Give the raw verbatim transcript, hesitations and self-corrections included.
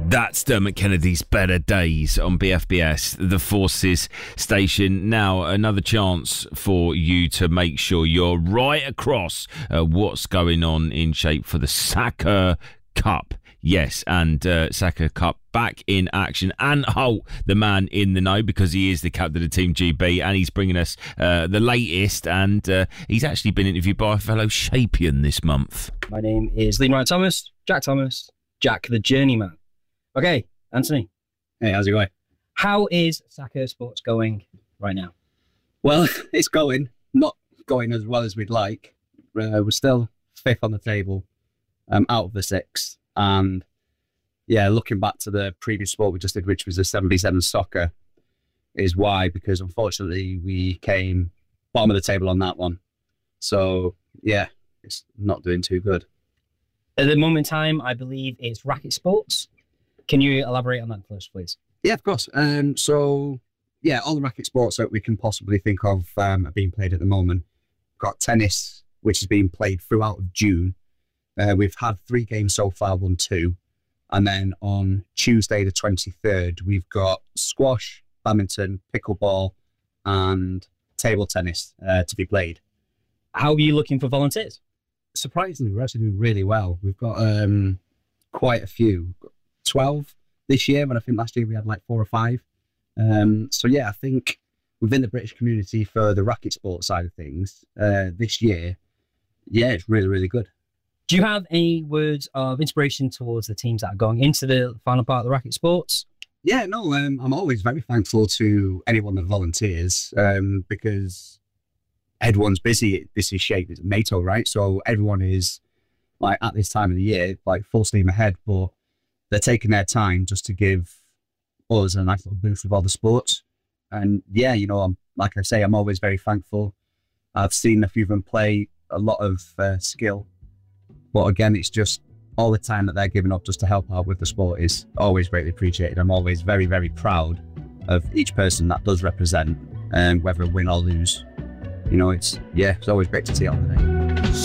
That's Dermot Kennedy's Better Days on B F B S, the Forces station. Now, another chance for you to make sure you're right across uh, what's going on in shape for the Sacca Cup. Yes, and uh, Sacca Cup back in action. And Holt, the man in the know, because he is the captain of Team G B, and he's bringing us uh, the latest. And uh, he's actually been interviewed by a fellow Shapian this month. My name is Liam Ryan Thomas, Jack Thomas, Jack the Journeyman. Okay, Anthony. Hey, how's it going? How is Sacca Sports going right now? Well, it's going. Not going as well as we'd like. Uh, we're still fifth on the table, um, out of the six. And yeah, looking back to the previous sport we just did, which was the seven v seven soccer, is why, because unfortunately we came bottom of the table on that one. So yeah, it's not doing too good. At the moment in time, I believe it's Racket Sports. Can you elaborate on that first, please? Yeah, of course. Um, so, yeah, all the racket sports that we can possibly think of um, are being played at the moment. We've got tennis, which is being played throughout of June. Uh, we've had three games so far, won two. And then on Tuesday the twenty-third, we've got squash, badminton, pickleball, and table tennis uh, to be played. How are you looking for volunteers? Surprisingly, we're actually doing really well. We've got um, quite a few. twelve this year, and I think last year we had like four or five. Um, so yeah, I think within the British community for the racket sports side of things, uh, this year, yeah, it's really, really good. Do you have any words of inspiration towards the teams that are going into the final part of the racket sports? Yeah, no, um, I'm always very thankful to anyone that volunteers um, because everyone's busy. This is shaped as NATO, right? So everyone is like at this time of the year, like full steam ahead, but they're taking their time just to give us a nice little boost with all the sports. And yeah, you know, I'm, like I say, I'm always very thankful. I've seen a few of them play, a lot of uh, skill. But again, it's just all the time that they're giving up just to help out with the sport is always greatly appreciated. I'm always very, very proud of each person that does represent, and um, whether win or lose. You know, it's, yeah, it's always great to see it on the day.